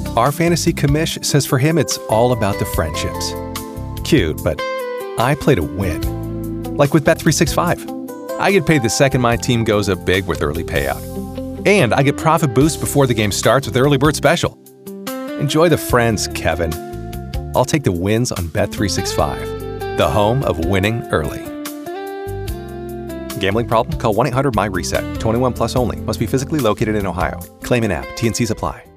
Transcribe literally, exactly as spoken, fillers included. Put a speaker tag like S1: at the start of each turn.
S1: Our fantasy commish says for him it's all about the friendships. Cute, but I play to win. Like with Bet three sixty-five. I get paid the second my team goes up big with early payout. And I get profit boost before the game starts with Early Bird Special. Enjoy the friends, Kevin. I'll take the wins on Bet three sixty-five, the home of winning early. Gambling problem? Call one eight hundred M Y RESET. twenty-one plus only. Must be physically located in Ohio. Claim in app. T N Cs apply.